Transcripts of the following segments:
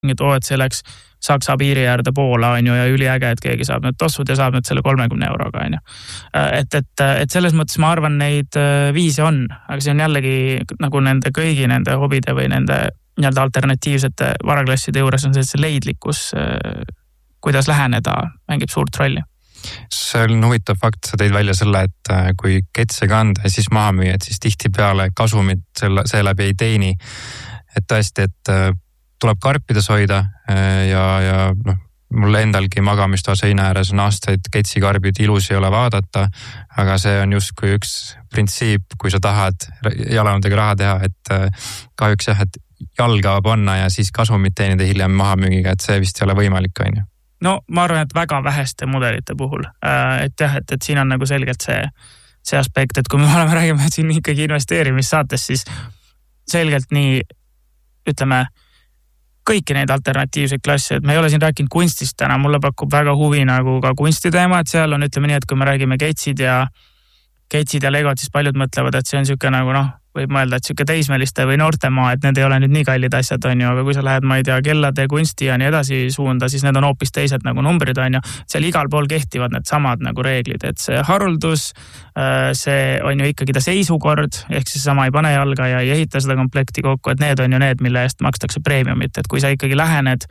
mingid selleks Saksa piiri äärde Poola on ju ja üliäge, et keegi saab need tossud ja saab nüüd selle 30 euroga on ju. Et selles mõttes ma arvan neid viise on, aga see on jällegi nagu nende kõigi nende hobide või nende nii-öelda alternatiivsete varaklasside juures on see leidlikkus, kuidas läheneda, mängib suurt rolli. See on huvitav fakt, sa tõid välja selle, et kui ketse kanda ja siis maha müüa, et siis tihti peale kasumit seeläbi ei teeni. Et tõesti, et tuleb karpides hoida ja mul endalgi magamistoa seina ääres on aastaid ketsikarbid ilus ei ole vaadata, aga see on justkui üks printsiip, kui sa tahad jalanudega raha teha, et kahjuks jah, et jalga panna ja siis kasumit teenida hiljem maha müügiga, et see vist ei ole võimalik, on ju. No ma arvan, et väga väheste mudelite puhul, et jah, et siin on nagu selgelt see aspekt, et kui me räägime siin ikkagi investeerimissaates, siis selgelt nii, ütleme, kõiki neid alternatiivseid klasse, et me ei ole siin rääkinud kunstist täna, mulle pakub väga huvi nagu ka kunstiteema, et seal on, ütleme nii, et kui me räägime ketsid ja legod, siis paljud mõtlevad, et see on siuke nagu võib mõelda, et siuke teismeliste või noortemaa, et need ei ole nüüd nii kallid asjad, on ju, aga kui sa lähed, ma ei tea, kellade kunsti ja nii edasi suunda, siis need on hoopis teised nagu numbrid, on ju. Seal igal pool kehtivad need samad nagu reeglid, et see haruldus, see on ju ikkagi ta seisukord, ehk siis sama ei pane jalga ja ei ehita seda komplekti kokku, et need on ju need, mille eest makstakse preemiumit, et kui sa ikkagi lähened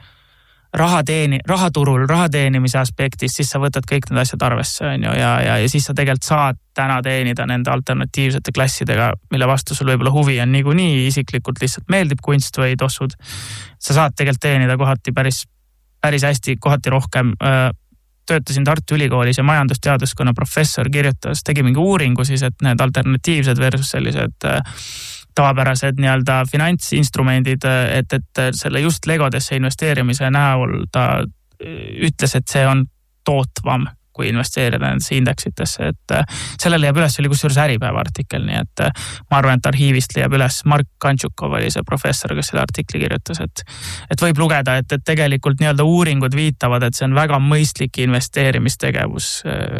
rahaturul, raha teenimise aspektis, siis sa võtad kõik need asjad arvesse, on ju, ja siis sa tegelikult saad täna teenida nende alternatiivsete klassidega, mille vastu sul võib-olla huvi on niikuinii isiklikult lihtsalt meeldib kunst või tossud. Sa saad tegelikult teenida kohati päris hästi, kohati rohkem. Töötasin Tartu Ülikoolis ja majandusteaduskonna professor kirjutas, tegi mingi uuringu siis, et need alternatiivsed versus sellised tavapärased nii-öelda finantsinstrumendid, et selle just legodesse investeerimise näol ta ütles, et see on tootvam kui investeerida nendesse indeksitesse, et sellele jääb üles, oli kusjuures Äripäeva artikkel, nii et ma arvan, et arhiivist jääb üles Mark Kantšukov oli see professor, kes selle artikli kirjutas, et võib lugeda, et tegelikult nii-öelda uuringud viitavad, et see on väga mõistlik investeerimistegevus,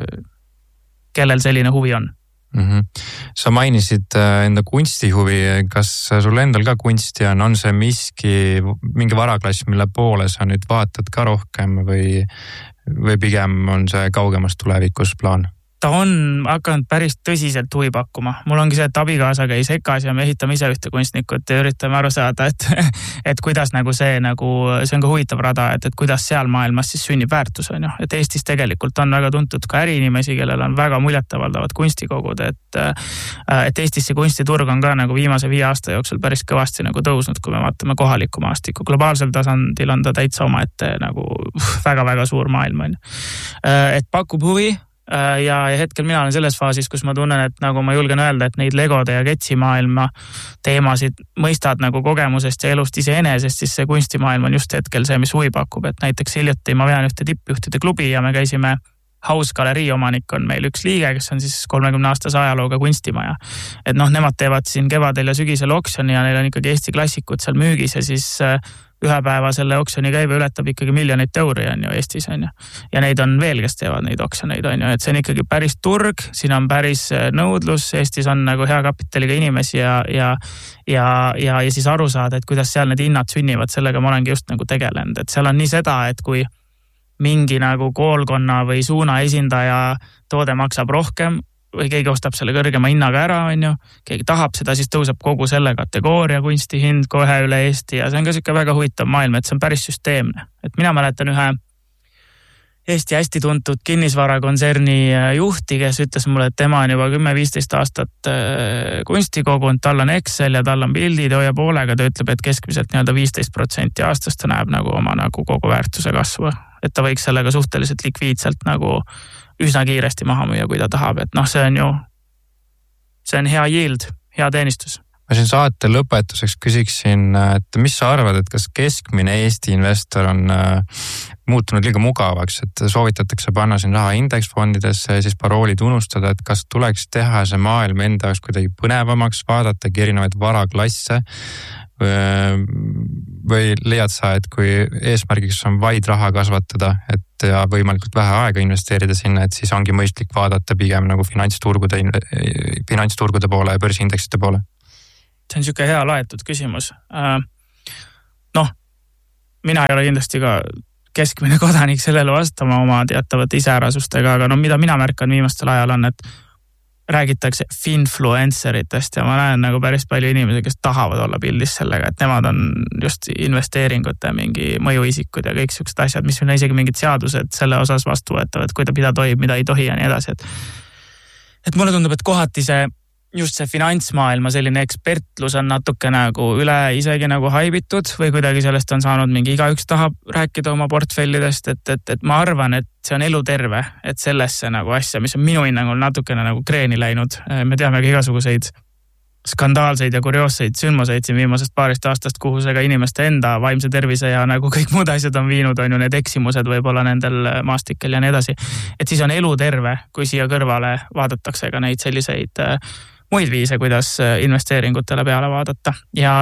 kellel selline huvi on. Sa mainisid enda kunstihuvi, kas sul endal ka kunsti on see mingi varaklass, mille poole sa nüüd vaatad ka rohkem või pigem on see kaugemas tulevikus plaan? Ta on hakanud päris tõsiselt huvi pakkuma. Mul ongi see, et abikaasaga ei sekas ja me ehitame ise ühte kunstnikut ja üritame aru saada, et kuidas nagu see on ka huvitav rada, et kuidas seal maailmas siis sünnib väärtus on ju. Et Eestis tegelikult on väga tuntud ka äriinimesi, kellel on väga muljetavaldavad kunstikogud, et Eestis see kunstiturg on ka nagu viimase 5 aasta jooksul päris kõvasti nagu tõusnud, kui me vaatame kohalikku maastikku. Globaalsel tasandil on ta täitsa omaette nagu väga-väga suur maailm on. Et pakub huvi. Ja hetkel mina olen selles faasis, kus ma tunnen, et nagu ma julgen öelda, et neid legode ja ketsimaailma teemasid mõistad nagu kogemusest ja elust iseenesest, siis see kunstimaailm on just hetkel see, mis huvi pakub, et näiteks hiljuti ma vean ühte tippjuhtide klubi ja me käisime House galerii omanik on meil üks liige, kes on siis 30 aastase ajalooga kunstimaja. Et nemad teevad siin kevadel ja sügisel oksjoni ja neil on ikkagi Eesti klassikud seal müügis ja siis ühe päeva selle oksjoni käive ületab ikkagi miljonit euri on ju Eestis on ju. Ja neid on veel, kes teevad neid oksjoneid on ju, et see on ikkagi päris turg, siin on päris nõudlus, Eestis on nagu hea kapitaliga inimesi ja siis aru saada, et kuidas seal need hinnad sünnivad, sellega ma olengi just nagu tegelenud, et seal on nii seda, et kui mingi nagu koolkonna või suuna esindaja toode maksab rohkem või keegi ostab selle kõrgema hinnaga ära, on ju, keegi tahab seda, siis tõuseb kogu selle kategooria kunsti hind kohe üle Eesti ja see on ka siuke väga huvitav maailm, et see on päris süsteemne. Et mina mäletan ühe Eesti hästi tuntud kinnisvarakontserni juhti, kes ütles mulle, et tema on juba 10-15 aastat kunstikogunud, tal on Excel ja tal on pildid ja poolega ta ütleb, et keskmiselt nii-öelda 15% aastast ta näeb nagu oma nagu kogu väärtuse kasvu, et ta võiks sellega suhteliselt likviidselt nagu üsna kiiresti maha müüa, kui ta tahab, et see on hea yield, hea teenistus. Ma siin saate lõpetuseks küsiksin, et mis sa arvad, et kas keskmine Eesti investor on muutunud liiga mugavaks, et soovitatakse panna siin raha indeksfondidesse ja siis paroolid unustada, et kas tuleks teha see maailm enda jaoks kuidagi põnevamaks, vaadatagi erinevaid varaklasse või leiad sa, et kui eesmärgiks on vaid raha kasvatada, et ja võimalikult vähe aega investeerida sinna, et siis ongi mõistlik vaadata pigem nagu finantsturgude poole ja börsiindeksite poole? See on siuke hea laetud küsimus. mina ei ole kindlasti ka keskmine kodanik sellele vastama oma teatavate iseärasustega, aga no mida mina märkan viimastel ajal on, et räägitakse finfluenceritest ja ma näen nagu päris palju inimesi, kes tahavad olla pildis sellega, et nemad on just investeeringute mingi mõjuisikud ja kõik siuksed asjad, mis on isegi mingid seadused selle osas vastu võetavad, mida tohib, mida ei tohi ja nii edasi, et mulle tundub, et kohati just see finantsmaailma selline ekspertlus on natuke nagu üle isegi nagu haibitud või kuidagi sellest on saanud mingi igaüks tahab rääkida oma portfellidest, et ma arvan, et see on eluterve, et sellesse nagu asja, mis on minu hinnangul natukene nagu kreeni läinud. Me teame ka igasuguseid skandaalseid ja kurioosseid sündmuseid siin viimasest paarist aastast, kuhu see ka inimeste enda vaimse tervise ja nagu kõik muud asjad on viinud, on ju need eksimused võib-olla nendel maastikel ja nii edasi. Et siis on eluterve, kui siia kõrvale vaadatakse ka neid selliseid muid viise, kuidas investeeringutele peale vaadata.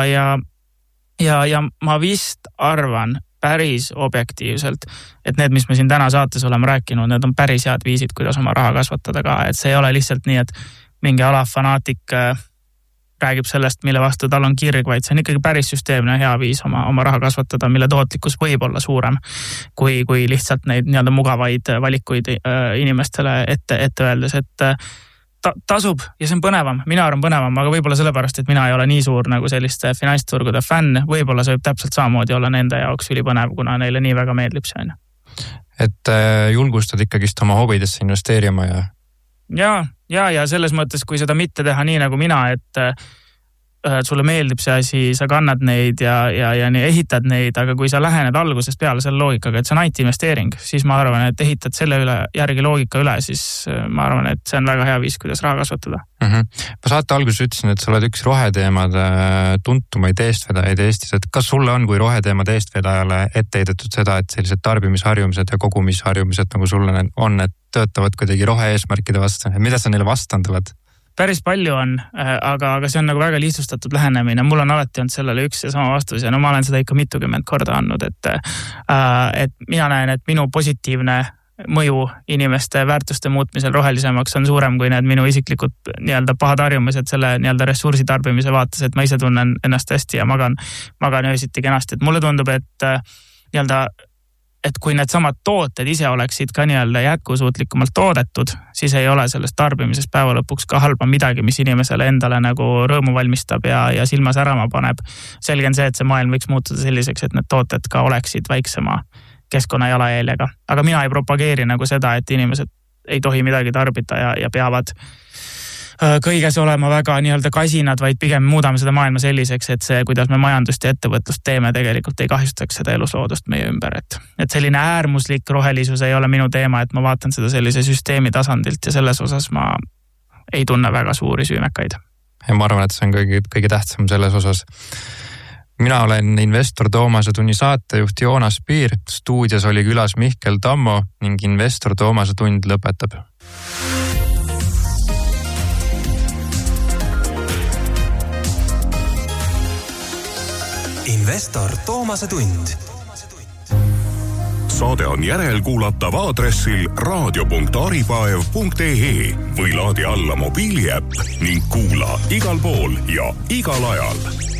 Ja ma vist arvan päris objektiivselt, et need, mis me siin täna saates oleme rääkinud, need on päris head viisid, kuidas oma raha kasvatada ka. Et see ei ole lihtsalt nii, et mingi alafanaatik räägib sellest, mille vastu tal on kirg, vaid see on ikkagi päris süsteemne hea viis oma raha kasvatada, mille tootlikkus võib olla suurem kui lihtsalt neid nii-öelda mugavaid valikuid inimestele ette öeldes, et tasub ja see on põnevam, mina arvan põnevam, aga võib-olla sellepärast, et mina ei ole nii suur nagu selliste finantsturgude fänn, võib-olla see võib täpselt samamoodi olla nende jaoks ülipõnev, kuna neile nii väga meeldib see. Et julgustad ikkagist oma hobidesse investeerima ja selles mõttes, kui seda mitte teha nii nagu mina, et sulle meeldib see asi, sa kannad neid ja nii ehitad neid, aga kui sa lähened algusest peale selle loogikaga, et see on ainult investeering, siis ma arvan, et ehitad selle järgi loogika üle, siis ma arvan, et see on väga hea viis, kuidas raha kasvatada. Ma saate alguses ütlesin, et sa oled üks roheteemade tuntumaid eestvedajaid Eestis, et kas sulle on kui roheteemade eestvedajale ette heidetud seda, et sellised tarbimisharjumised ja kogumisharjumised nagu sulle on, et töötavad kuidagi rohe-eesmärkide vastu, et mida sa neile vastanud oled? Päris palju on, aga see on nagu väga lihtsustatud lähenemine. Mul on alati olnud sellele üks ja sama vastus ja ma olen seda ikka mitukümmend korda andnud, et mina näen, et minu positiivne mõju inimeste väärtuste muutmisel rohelisemaks on suurem kui need minu isiklikud nii-öelda pahad harjumised selle nii-öelda ressursi tarbimise vaates, et ma ise tunnen ennast hästi ja magan öösiti kenasti. Et mulle tundub, et kui need samad tooted ise oleksid ka nii-öelda jätkusuutlikumalt toodetud, siis ei ole sellest tarbimisest päeva lõpuks ka halba midagi, mis inimesele endale nagu rõõmu valmistab ja silma särama paneb. Selge on see, et see maailm võiks muutuda selliseks, et need tooted ka oleksid väiksema keskkonna jalajäljega. Aga mina ei propageeri nagu seda, et inimesed ei tohi midagi tarbida ja peavad kõiges olema väga nii-öelda kasinad, vaid pigem muudame seda maailma selliseks, et see, kuidas me majandust ja ettevõtlust teeme, tegelikult ei kahjustaks seda elusloodust meie ümber. Et selline äärmuslik rohelisus ei ole minu teema, et ma vaatan seda sellise süsteemi tasandilt ja selles osas ma ei tunne väga suuri süümekaid. Ja ma arvan, et see on kõige tähtsam selles osas. Mina olen Investor Toomase tunni saatejuht Joonas Piir, stuudios oli külas Mihkel Tammo ning Investor Toomase tund lõpetab. Investor Toomase tund. Saade on järelkuulatav aadressil radio.aripaev.ee või laadi alla mobiiliäpp ning kuula igal pool ja igal ajal.